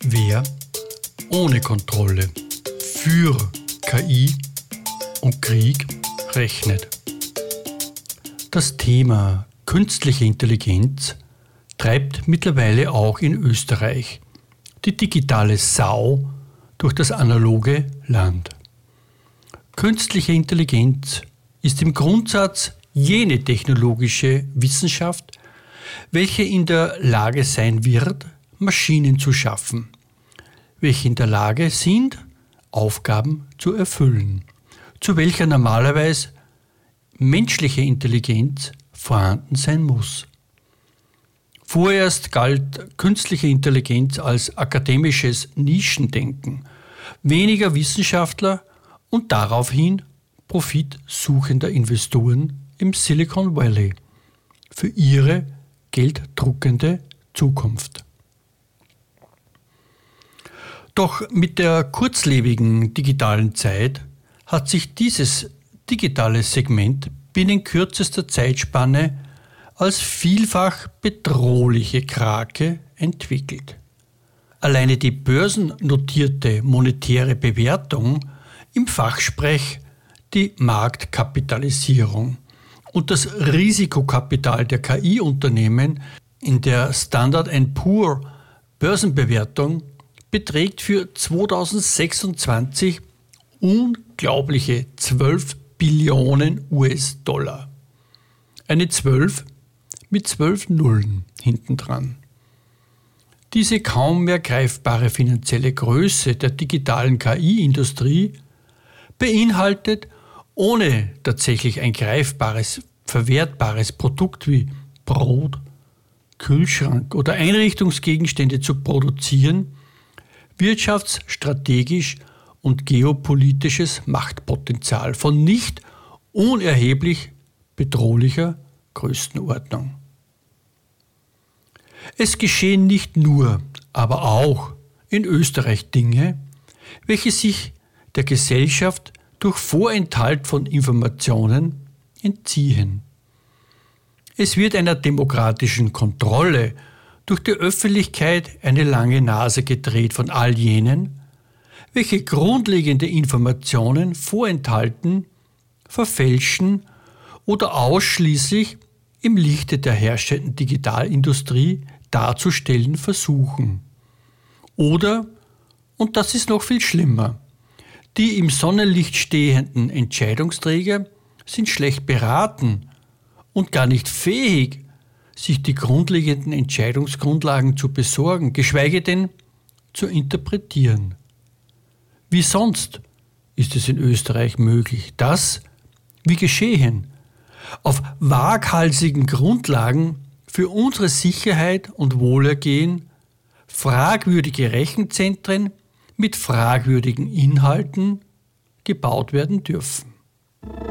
Wer ohne Kontrolle für KI und Krieg rechnet? Das Thema künstliche Intelligenz treibt mittlerweile auch in Österreich die digitale Sau durch das analoge Land. Künstliche Intelligenz ist im Grundsatz jene technologische Wissenschaft, welche in der Lage sein wird, Maschinen zu schaffen, welche in der Lage sind, Aufgaben zu erfüllen, zu welcher normalerweise menschliche Intelligenz vorhanden sein muss. Vorerst galt künstliche Intelligenz als akademisches Nischendenken, weniger Wissenschaftler und daraufhin profitsuchender Investoren im Silicon Valley für ihre gelddruckende Zukunft. Doch mit der kurzlebigen digitalen Zeit hat sich dieses digitale Segment binnen kürzester Zeitspanne als vielfach bedrohliche Krake entwickelt. Alleine die börsennotierte monetäre Bewertung, im Fachsprech die Marktkapitalisierung und das Risikokapital der KI-Unternehmen in der Standard & Poor Börsenbewertung beträgt für 2026 unglaubliche 12 Billionen US-Dollar. Eine 12 mit 12 Nullen hintendran. Diese kaum mehr greifbare finanzielle Größe der digitalen KI-Industrie beinhaltet, ohne tatsächlich ein greifbares, verwertbares Produkt wie Brot, Kühlschrank oder Einrichtungsgegenstände zu produzieren, wirtschaftsstrategisch und geopolitisches Machtpotenzial von nicht unerheblich bedrohlicher Größenordnung. Es geschehen nicht nur, aber auch in Österreich Dinge, welche sich der Gesellschaft durch Vorenthalt von Informationen entziehen. Es wird einer demokratischen Kontrolle durch die Öffentlichkeit eine lange Nase gedreht von all jenen, welche grundlegende Informationen vorenthalten, verfälschen oder ausschließlich im Lichte der herrschenden Digitalindustrie darzustellen versuchen. Oder, und das ist noch viel schlimmer, die im Sonnenlicht stehenden Entscheidungsträger sind schlecht beraten und gar nicht fähig, sich die grundlegenden Entscheidungsgrundlagen zu besorgen, geschweige denn zu interpretieren. Wie sonst ist es in Österreich möglich, dass, wie geschehen, auf waghalsigen Grundlagen für unsere Sicherheit und Wohlergehen fragwürdige Rechenzentren mit fragwürdigen Inhalten gebaut werden dürfen.